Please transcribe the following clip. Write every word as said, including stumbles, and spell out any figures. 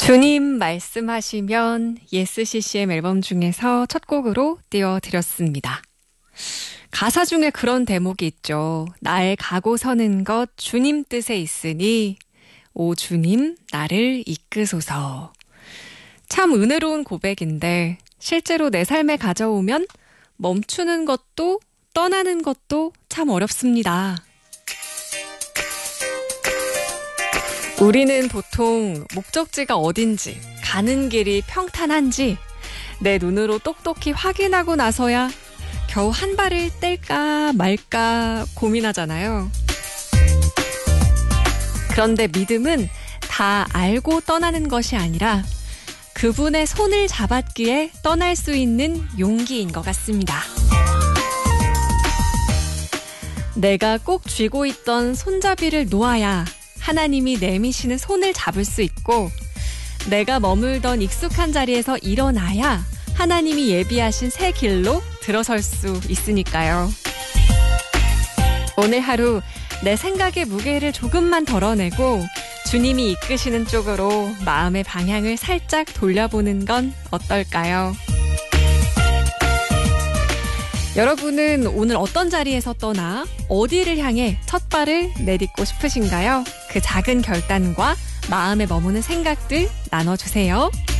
주님 말씀하시면 예스씨씨엠 앨범 중에서 첫 곡으로 띄워드렸습니다. 가사 중에 그런 대목이 있죠. 날 가고 서는 것 주님 뜻에 있으니 오 주님 나를 이끄소서. 참 은혜로운 고백인데 실제로 내 삶에 가져오면 멈추는 것도 떠나는 것도 참 어렵습니다. 우리는 보통 목적지가 어딘지, 가는 길이 평탄한지 내 눈으로 똑똑히 확인하고 나서야 겨우 한 발을 뗄까 말까 고민하잖아요. 그런데 믿음은 다 알고 떠나는 것이 아니라 그분의 손을 잡았기에 떠날 수 있는 용기인 것 같습니다. 내가 꼭 쥐고 있던 손잡이를 놓아야 하나님이 내미시는 손을 잡을 수 있고 내가 머물던 익숙한 자리에서 일어나야 하나님이 예비하신 새 길로 들어설 수 있으니까요. 오늘 하루 내 생각의 무게를 조금만 덜어내고 주님이 이끄시는 쪽으로 마음의 방향을 살짝 돌려보는 건 어떨까요? 여러분은 오늘 어떤 자리에서 떠나 어디를 향해 첫 발을 내딛고 싶으신가요? 그 작은 결단과 마음에 머무는 생각들 나눠주세요.